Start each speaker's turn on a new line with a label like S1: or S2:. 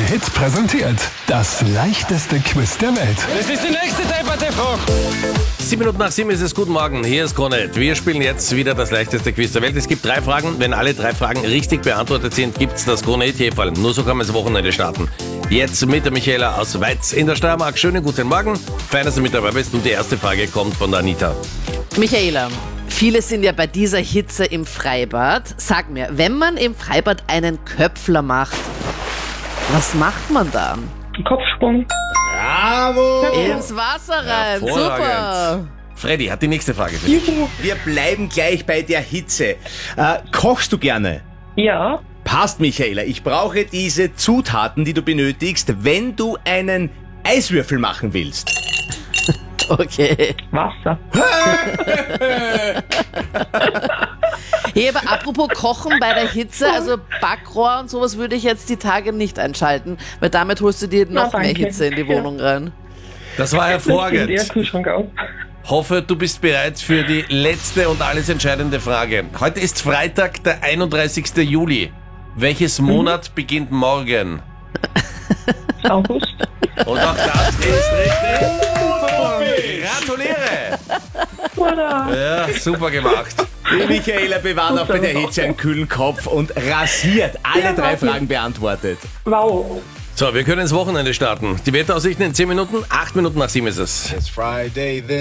S1: Hit präsentiert das leichteste Quiz der Welt.
S2: Das ist die nächste Debatte-Frage.
S3: 7:07 ist es. Guten Morgen, hier ist Krone. Wir spielen jetzt wieder das leichteste Quiz der Welt. Es gibt 3 Fragen. Wenn alle 3 Fragen richtig beantwortet sind, gibt es das Krone Häferl. Nur so kann man das Wochenende starten. Jetzt mit der Michaela aus Weiz in der Steiermark. Schönen guten Morgen. Fein, dass du mit dabei bist. Und die erste Frage kommt von der Anita.
S4: Michaela, viele sind ja bei dieser Hitze im Freibad. Sag mir, wenn man im Freibad einen Köpfler macht, was macht man dann?
S5: Kopfsprung.
S3: Bravo!
S4: Ins Wasser rein. Super.
S3: Hervorragend. Freddy hat die nächste Frage für dich.
S6: Wir bleiben gleich bei der Hitze. Kochst du gerne?
S5: Ja.
S6: Passt, Michaela. Ich brauche diese Zutaten, die du benötigst, wenn du einen Eiswürfel machen willst.
S4: Okay.
S5: Wasser.
S4: Hey, aber apropos Kochen bei der Hitze, also Backrohr und sowas würde ich jetzt die Tage nicht einschalten, weil damit holst du dir noch mehr
S5: danke.
S4: Hitze in die Wohnung rein.
S3: Das war
S5: Der
S3: hervorragend.
S5: Kühlschrank auf.
S3: Hoffe, du bist bereit für die letzte und alles entscheidende Frage. Heute ist Freitag, der 31. Juli. Welches Monat beginnt morgen?
S5: August.
S3: Und auch das ist richtig. Gratuliere!
S5: Oder?
S3: Ja, super gemacht.
S6: Die Michaela bewahrt auch bei der Hitze einen kühlen Kopf und rasiert alle 3 Fragen beantwortet.
S5: Wow.
S3: So, wir können ins Wochenende starten. Die Wetteraussichten in 10 Minuten, 8 Minuten nach 7 ist es.
S7: It's Friday then.